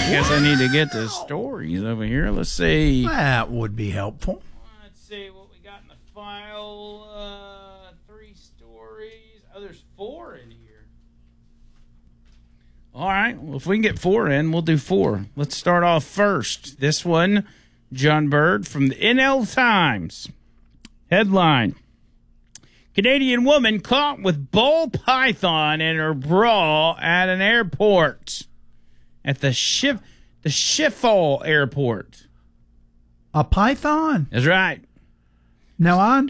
guess I need to get the stories over here. Let's see. That would be helpful. Let's see what we got in the file. 3 stories. Oh, there's 4 in here. All right. Well, if we can get 4 in, we'll do 4. Let's start off first. This one, John Bird from the NL Times. Headline: Canadian woman caught with ball python in her bra at an airport. At the Schiphol Airport. A python? That's right. Now,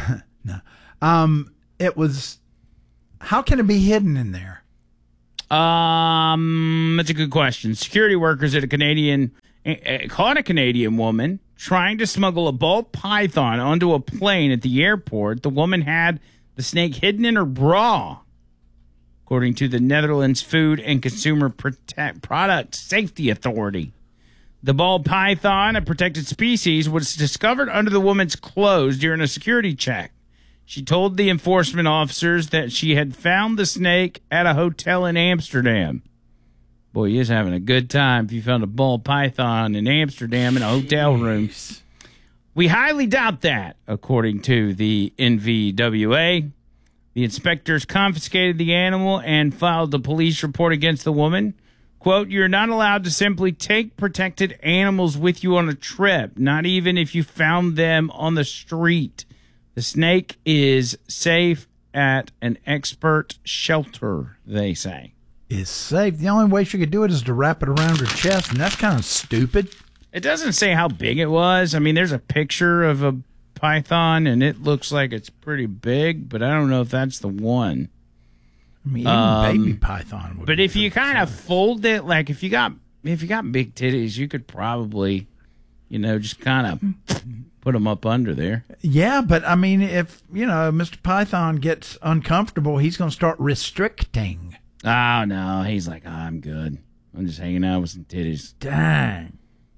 it was. How can it be hidden in there? That's a good question. Security workers at caught a Canadian woman trying to smuggle a ball python onto a plane at the airport. The woman had the snake hidden in her bra, according to the Netherlands Food and Consumer Product Safety Authority. The ball python, a protected species, was discovered under the woman's clothes during a security check. She told the enforcement officers that she had found the snake at a hotel in Amsterdam. Boy, you're just having a good time if you found a ball python in Amsterdam in a hotel room. We highly doubt that, according to the NVWA. The inspectors confiscated the animal and filed a police report against the woman. Quote, "You're not allowed to simply take protected animals with you on a trip, not even if you found them on the street. The snake is safe at an expert shelter," they say. Is safe. The only way she could do it is to wrap it around her chest, and that's kind of stupid. It doesn't say how big it was. I mean, there's a picture of a python, and it looks like it's pretty big, but I don't know if that's the one. I mean, even baby python would. But if you kind of fold it, like if you got big titties, you could probably, just kind of put them up under there. Yeah, but I mean, if Mr. Python gets uncomfortable, he's going to start restricting. Oh no, he's like, I'm good. I'm just hanging out with some titties. Dang.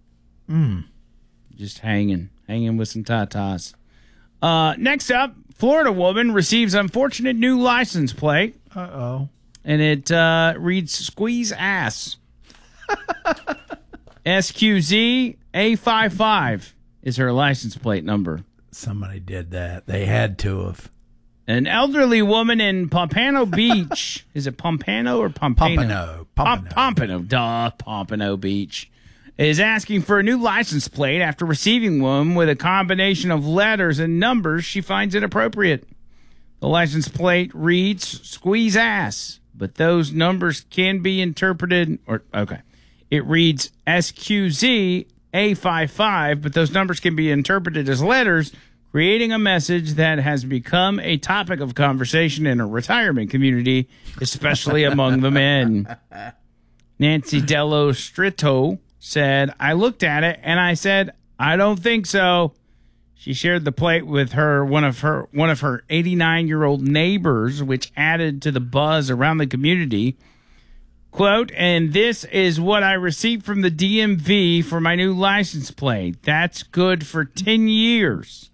Just hanging with some tatas. Next up, Florida woman receives unfortunate new license plate. Uh-oh. And it reads squeeze ass. SQZ A55 is her license plate number. Somebody did that. They had to have. An elderly woman in Pompano Beach. Is it Pompano or Pompano? Pompano Beach. Is asking for a new license plate after receiving one with a combination of letters and numbers she finds inappropriate. The license plate reads squeeze ass, but those numbers can be interpreted, it reads SQZ A55, but those numbers can be interpreted as letters, creating a message that has become a topic of conversation in a retirement community, especially among the men. Nancy Dello Stritto said, "I looked at it and I said, I don't think so." She shared the plate with one of her 89-year-old neighbors, which added to the buzz around the community. Quote, "And this is what I received from the DMV for my new license plate. That's good for 10 years.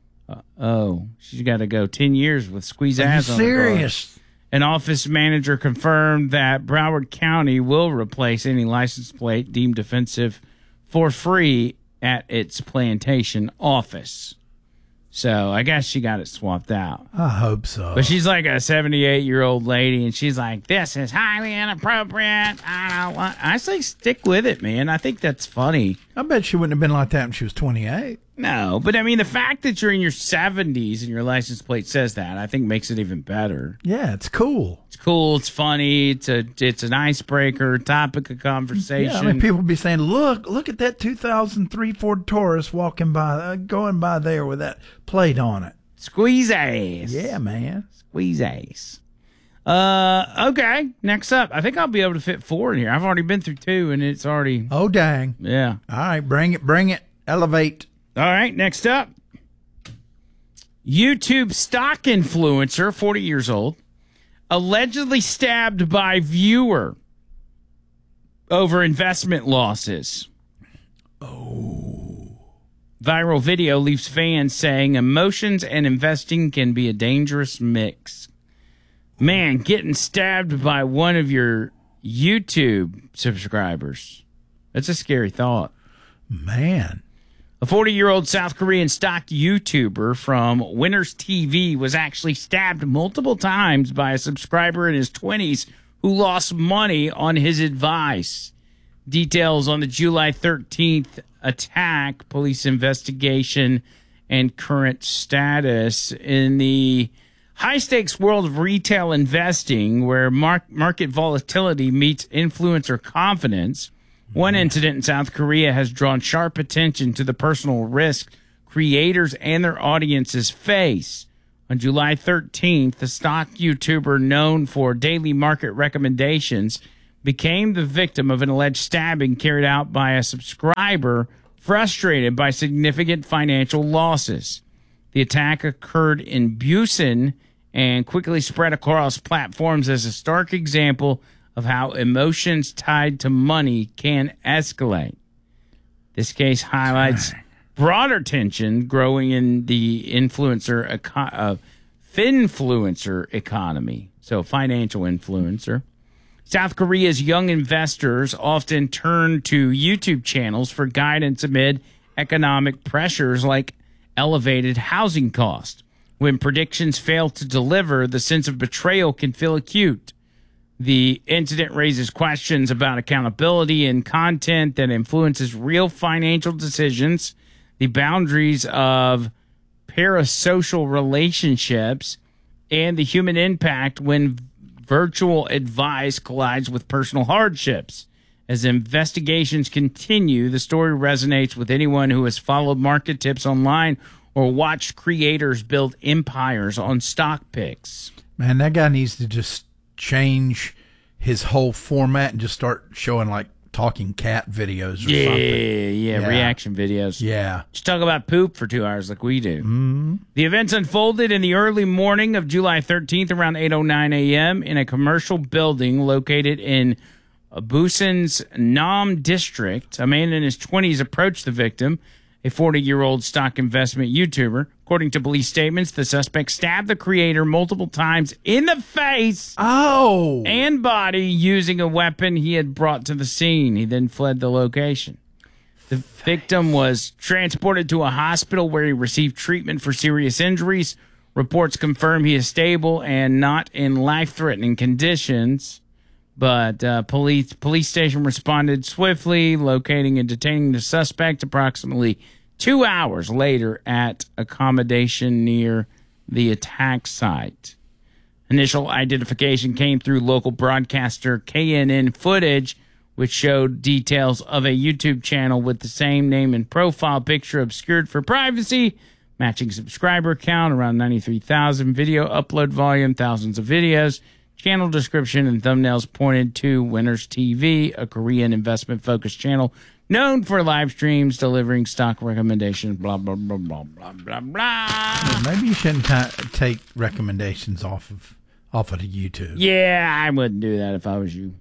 She's got to go 10 years with squeeze ass on her. Serious? An office manager confirmed that Broward County will replace any license plate deemed offensive for free at its plantation office. So I guess she got it swapped out. I hope so. But she's like a 78-year-old lady, and she's like, "This is highly inappropriate. I don't want." I say stick with it, man. I think that's funny. I bet she wouldn't have been like that when she was 28. No, but I mean, the fact that you're in your 70s and your license plate says that, I think makes it even better. Yeah, it's cool. It's cool. It's funny. It's an icebreaker, topic of conversation. Yeah, I mean, people be saying, look at that 2003 Ford Taurus going by there with that plate on it. Squeeze ass. Yeah, man. Squeeze ass. Okay. Next up, I think I'll be able to fit 4 in here. I've already been through 2, and it's already. Oh, dang. Yeah. All right, bring it. Elevate. All right, next up. YouTube stock influencer, 40 years old, allegedly stabbed by viewer over investment losses. Oh. Viral video leaves fans saying emotions and investing can be a dangerous mix. Man, getting stabbed by one of your YouTube subscribers. It's a scary thought. Man. A 40-year-old South Korean stock YouTuber from Winners TV was actually stabbed multiple times by a subscriber in his 20s who lost money on his advice. Details on the July 13th attack, police investigation, and current status. In the high-stakes world of retail investing, where market volatility meets influencer confidence, one incident in South Korea has drawn sharp attention to the personal risk creators and their audiences face. On July 13th, the stock YouTuber known for daily market recommendations became the victim of an alleged stabbing carried out by a subscriber frustrated by significant financial losses. The attack occurred in Busan and quickly spread across platforms as a stark example of how emotions tied to money can escalate. This case highlights broader tension growing in the finfluencer economy, so financial influencer. South Korea's young investors often turn to YouTube channels for guidance amid economic pressures like elevated housing costs. When predictions fail to deliver, the sense of betrayal can feel acute. The incident raises questions about accountability and content that influences real financial decisions, the boundaries of parasocial relationships, and the human impact when virtual advice collides with personal hardships. As investigations continue, the story resonates with anyone who has followed market tips online or watched creators build empires on stock picks. Man, that guy needs to just change his whole format and just start showing like talking cat videos or something. Yeah, reaction videos. Yeah. Just talk about poop for 2 hours like we do. Mm-hmm. The events unfolded in the early morning of July 13th around 8:09 a.m. in a commercial building located in Busan's Nam district. A man in his 20s approached the victim, a 40-year-old stock investment YouTuber. According to police statements, the suspect stabbed the creator multiple times in the face and body using a weapon he had brought to the scene. He then fled the location. The victim was transported to a hospital where he received treatment for serious injuries. Reports confirm he is stable and not in life-threatening conditions. But police station responded swiftly, locating and detaining the suspect approximately 2 hours later at accommodation near the attack site. Initial identification came through local broadcaster KNN footage, which showed details of a YouTube channel with the same name and profile picture obscured for privacy, matching subscriber count around 93,000, video upload volume, thousands of videos. Channel description and thumbnails pointed to Winners TV, a Korean investment-focused channel known for live streams delivering stock recommendations, blah, blah, blah, blah, blah, blah, blah. Well, maybe you shouldn't take recommendations off of the YouTube. Yeah, I wouldn't do that if I was you.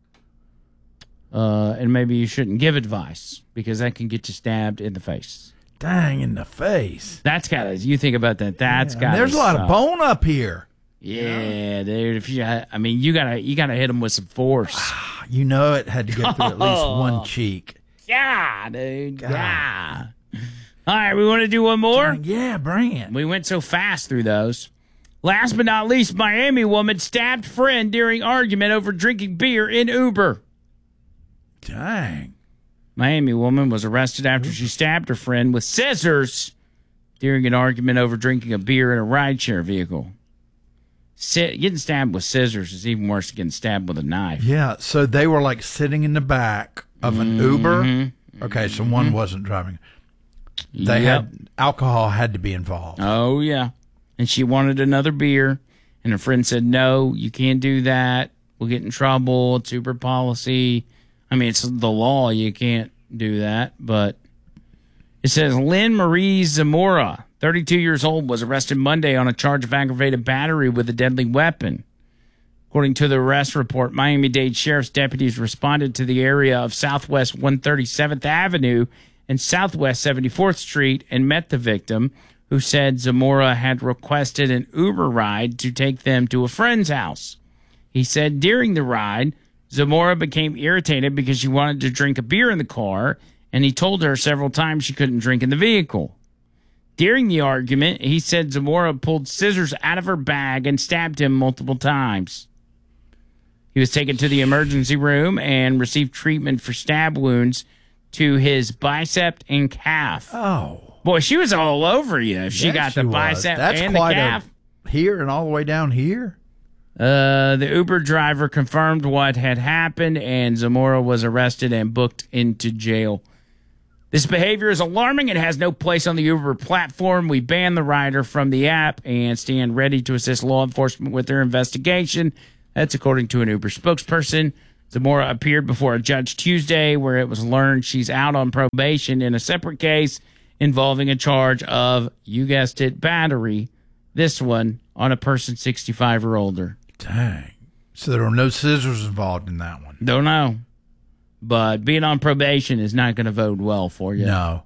And maybe you shouldn't give advice because that can get you stabbed in the face. Dang, in the face. That's gotta, you think about that, that's gotta There's a lot of bone up here. Yeah, dude. If you gotta hit them with some force. You know it had to go through at least one cheek. Yeah, dude. God. Yeah. All right, we want to do one more? Yeah, bring it. We went so fast through those. Last but not least, Miami woman stabbed friend during argument over drinking beer in Uber. Dang. Miami woman was arrested after she stabbed her friend with scissors during an argument over drinking a beer in a rideshare vehicle. Getting stabbed with scissors is even worse than getting stabbed with a knife. Yeah, so they were like sitting in the back of an Uber. Okay, so one wasn't driving. They had alcohol had to be involved. Oh, yeah. And she wanted another beer, and her friend said, no, you can't do that. We'll get in trouble. It's Uber policy. I mean, it's the law. You can't do that. But it says Lynn Marie Zamora, 32 years old, was arrested Monday on a charge of aggravated battery with a deadly weapon. According to the arrest report, Miami-Dade Sheriff's deputies responded to the area of Southwest 137th Avenue and Southwest 74th Street and met the victim, who said Zamora had requested an Uber ride to take them to a friend's house. He said during the ride, Zamora became irritated because she wanted to drink a beer in the car, and he told her several times she couldn't drink in the vehicle. During the argument, he said Zamora pulled scissors out of her bag and stabbed him multiple times. He was taken to the emergency room and received treatment for stab wounds to his bicep and calf. Oh. Boy, she was all over you if she got the bicep and the calf. Here and all the way down here? The Uber driver confirmed what had happened, and Zamora was arrested and booked into jail. This behavior is alarming. It has no place on the Uber platform. We banned the rider from the app and stand ready to assist law enforcement with their investigation. That's according to an Uber spokesperson. Zamora appeared before a judge Tuesday, where it was learned she's out on probation in a separate case involving a charge of, you guessed it, battery. This one on a person 65 or older. Dang. So there were no scissors involved in that one. Don't know. But being on probation is not going to bode well for you. No.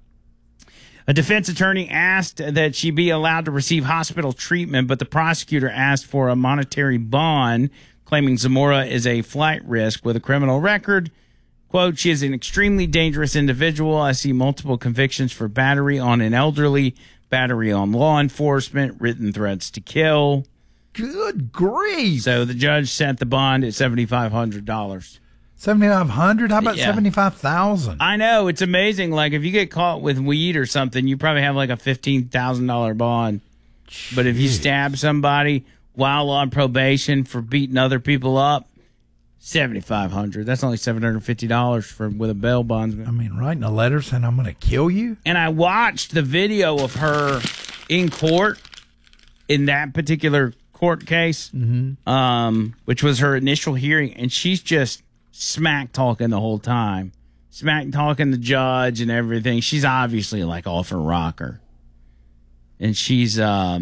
A defense attorney asked that she be allowed to receive hospital treatment, but the prosecutor asked for a monetary bond, claiming Zamora is a flight risk with a criminal record. Quote, she is an extremely dangerous individual. I see multiple convictions for battery on an elderly, battery on law enforcement, written threats to kill. Good grief. So the judge set the bond at $7,500. $7,500? How about $75,000? I know. It's amazing. Like, if you get caught with weed or something, you probably have like a $15,000 bond. Jeez. But if you stab somebody while on probation for beating other people up, $7,500. That's only $750 with a bail bondsman. I mean, writing a letter saying I'm going to kill you? And I watched the video of her in court in that particular court case, which was her initial hearing, and she's just smack talking the whole time, smack talking the judge and everything. She's obviously like off her rocker, and she's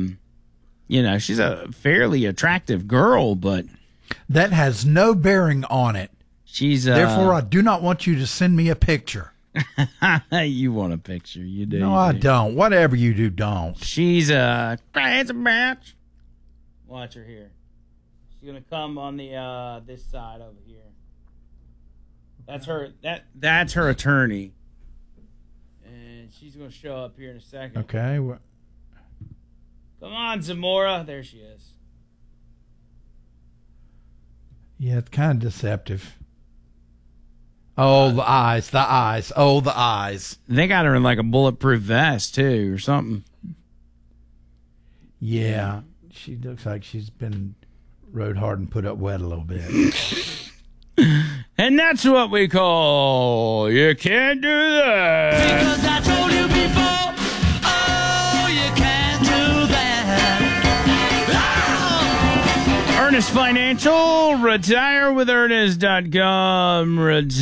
she's a fairly attractive girl, but that has no bearing on it. She's therefore I do not want you to send me a picture. You want a picture? You do? No, I don't. Whatever you do, don't. She's a crazy bitch. Watch her here. She's gonna come on the this side over here. That's her. That's her attorney, and she's gonna show up here in a second. Okay. Come on, Zamora. There she is. Yeah, it's kind of deceptive. Oh, the eyes, the eyes. Oh, the eyes. They got her in like a bulletproof vest too, or something. Yeah, she looks like she's been rode hard and put up wet a little bit. And that's what we call you can't do that. Because I told you before, oh, you can't do that. Oh. Ernest Financial, retirewithernest.com,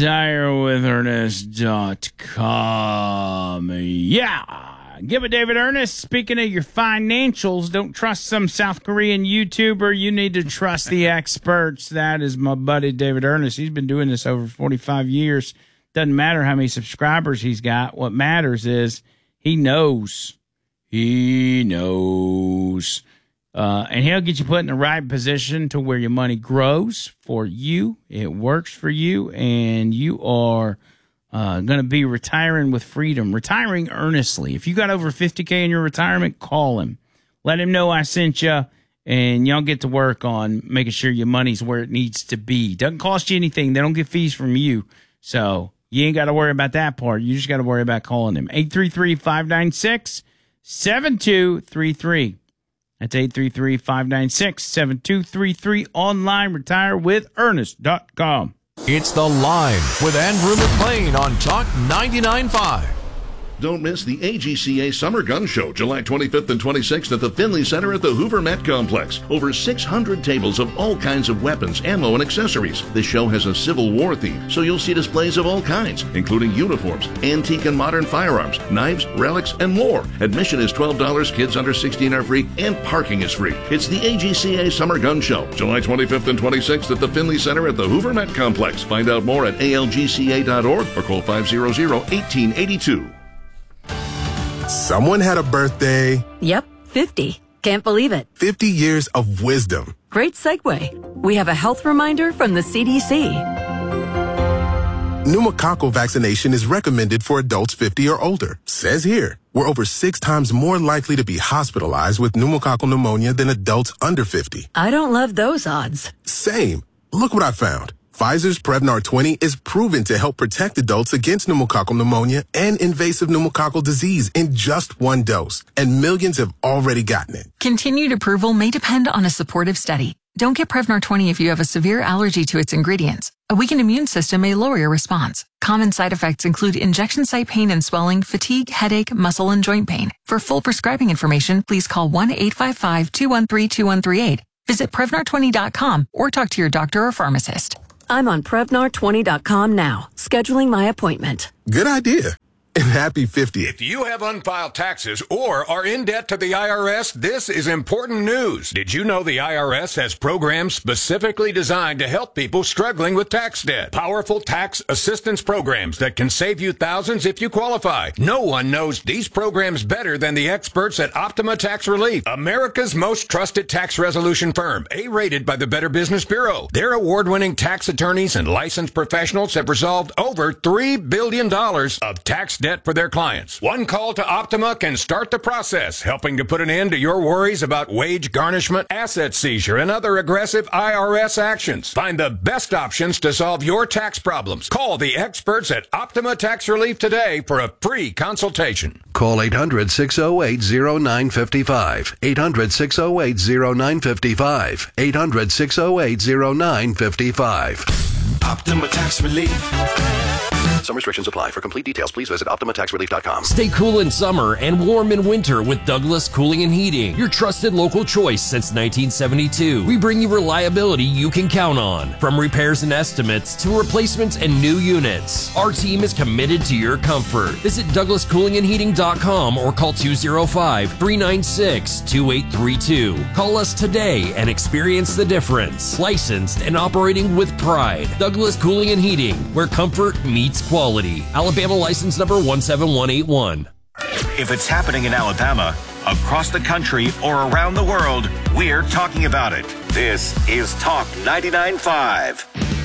retirewithernest.com. Yeah. Give it, David Ernest. Speaking of your financials, don't trust some South Korean YouTuber. You need to trust the experts. That is my buddy, David Ernest. He's been doing this over 45 years. Doesn't matter how many subscribers he's got. What matters is he knows. He knows. And he'll get you put in the right position to where your money grows for you. It works for you, and you are going to be retiring with freedom, retiring earnestly. If you got over $50K in your retirement, call him. Let him know I sent you, and y'all get to work on making sure your money's where it needs to be. Doesn't cost you anything. They don't get fees from you. So you ain't got to worry about that part. You just got to worry about calling him. 833-596-7233. That's 833-596-7233. Online, retirewithernest.com. It's The Line with Andrew McLean on Talk 99.5. Don't miss the AGCA Summer Gun Show, July 25th and 26th at the Finley Center at the Hoover Met Complex. Over 600 tables of all kinds of weapons, ammo, and accessories. This show has a Civil War theme, so you'll see displays of all kinds, including uniforms, antique and modern firearms, knives, relics, and more. Admission is $12, kids under 16 are free, and parking is free. It's the AGCA Summer Gun Show, July 25th and 26th at the Finley Center at the Hoover Met Complex. Find out more at algca.org or call 500-1882. Someone had a birthday. Yep, 50. Can't believe it. 50 years of wisdom. Great segue. We have a health reminder from the CDC. Pneumococcal vaccination is recommended for adults 50 or older. Says here, we're over 6 times more likely to be hospitalized with pneumococcal pneumonia than adults under 50. I don't love those odds. Same. Look what I found. Pfizer's Prevnar 20 is proven to help protect adults against pneumococcal pneumonia and invasive pneumococcal disease in just 1 dose, and millions have already gotten it. Continued approval may depend on a supportive study. Don't get Prevnar 20 if you have a severe allergy to its ingredients. A weakened immune system may lower your response. Common side effects include injection site pain and swelling, fatigue, headache, muscle, and joint pain. For full prescribing information, please call 1-855-213-2138. Visit Prevnar20.com or talk to your doctor or pharmacist. I'm on Prevnar20.com now, scheduling my appointment. Good idea. And happy 50th. If you have unfiled taxes or are in debt to the IRS, this is important news. Did you know the IRS has programs specifically designed to help people struggling with tax debt? Powerful tax assistance programs that can save you thousands if you qualify. No one knows these programs better than the experts at Optima Tax Relief, America's most trusted tax resolution firm, A-rated by the Better Business Bureau. Their award-winning tax attorneys and licensed professionals have resolved over $3 billion of tax debt for their clients. One call to Optima can start the process, helping to put an end to your worries about wage garnishment, asset seizure, and other aggressive IRS actions. Find the best options to solve your tax problems. Call the experts at Optima Tax Relief today for a free consultation. Call 800-608-0955. 800-608-0955. 800-608-0955. Optima Tax Relief. Some restrictions apply. For complete details, please visit OptimaTaxRelief.com. Stay cool in summer and warm in winter with Douglas Cooling and Heating, your trusted local choice since 1972. We bring you reliability you can count on, from repairs and estimates to replacements and new units. Our team is committed to your comfort. Visit DouglasCoolingandHeating.com or call 205-396-2832. Call us today and experience the difference. Licensed and operating with pride. Douglas Cooling and Heating, where comfort meets quality. Alabama license number 17181. If it's happening in Alabama, across the country, or around the world, we're talking about it. This is Talk 99.5.